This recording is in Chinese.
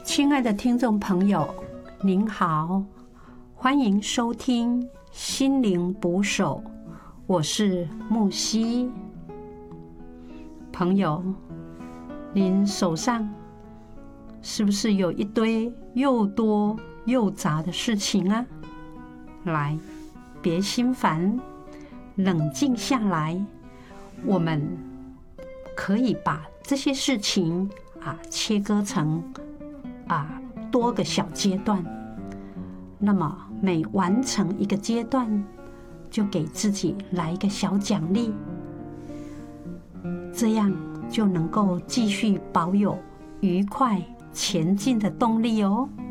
亲爱的听众朋友，您好，欢迎收听心灵捕手，我是木西。朋友，您手上是不是有一堆又多又杂的事情啊？来，别心烦，冷静下来，我们可以把这些事情切割成多个小阶段。那么每完成一个阶段，就给自己来一个小奖励，这样就能够继续保有愉快前进的动力哦。